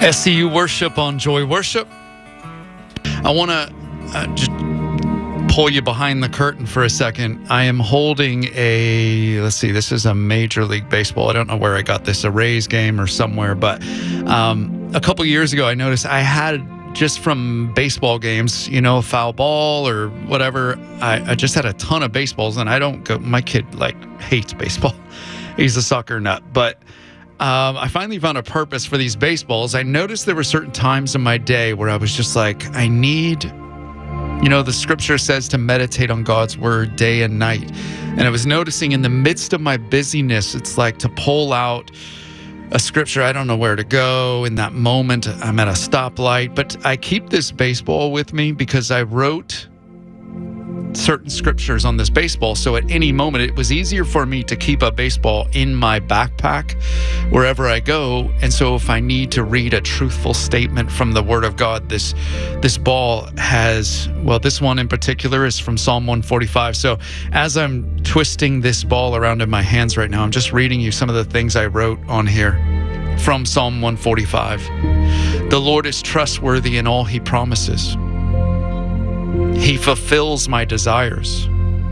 SCU Worship on Joy Worship. I want to just pull you behind the curtain for a second. I am holding this is a Major League Baseball. I don't know where I got this, a Rays game or somewhere, but a couple years ago, I noticed I had, just from baseball games, foul ball or whatever, I just had a ton of baseballs, and my kid hates baseball. He's a soccer nut, but I finally found a purpose for these baseballs. I noticed there were certain times in my day where I was just like, I need, the scripture says to meditate on God's word day and night. And I was noticing in the midst of my busyness, it's like to pull out a scripture. I don't know where to go in that moment. I'm at a stoplight, but I keep this baseball with me because I wrote certain scriptures on this baseball, so at any moment it was easier for me to keep a baseball in my backpack wherever I go. And so if I need to read a truthful statement from the Word of God, this ball has, this one in particular is from Psalm 145. So as I'm twisting this ball around in my hands right now, I'm just reading you some of the things I wrote on here from Psalm 145. The Lord is trustworthy in all he promises. He fulfills my desires.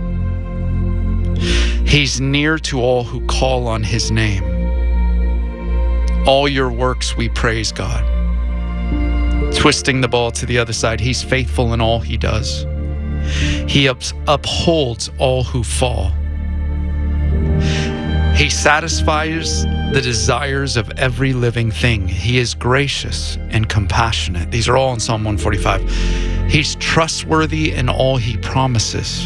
He's near to all who call on his name. All your works we praise, God. Twisting the ball to the other side, he's faithful in all he does. He upholds all who fall. He satisfies the desires of every living thing. He is gracious and compassionate. These are all in Psalm 145. He's trustworthy in all he promises.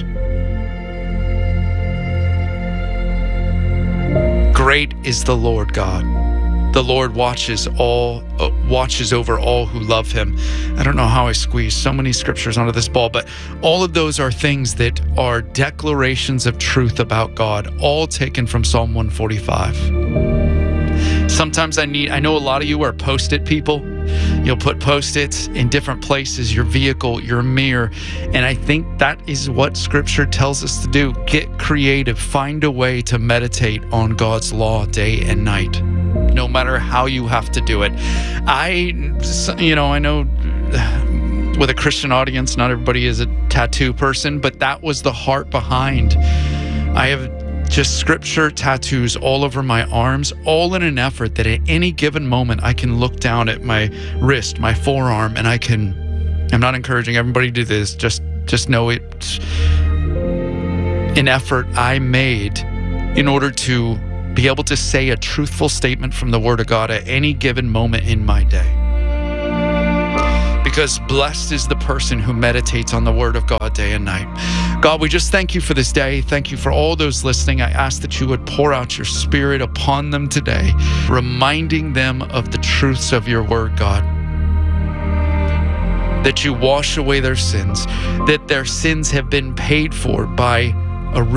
Great is the Lord God. The Lord watches over all who love him. I don't know how I squeezed so many scriptures onto this ball, but all of those are things that are declarations of truth about God, all taken from Psalm 145. Sometimes I know a lot of you are Post-it people. You'll put Post-its in different places, your vehicle, your mirror. And I think that is what Scripture tells us to do. Get creative. Find a way to meditate on God's law day and night, no matter how you have to do it. I know with a Christian audience, not everybody is a tattoo person, but that was the heart behind. I have just scripture tattoos all over my arms, all in an effort that at any given moment I can look down at my wrist, my forearm, and I'm not encouraging everybody to do this, just know it's an effort I made in order to be able to say a truthful statement from the Word of God at any given moment in my day. Because blessed is the person who meditates on the Word of God day and night. God, we just thank you for this day. Thank you for all those listening. I ask that you would pour out your Spirit upon them today, reminding them of the truths of your Word, God. That you wash away their sins, that their sins have been paid for by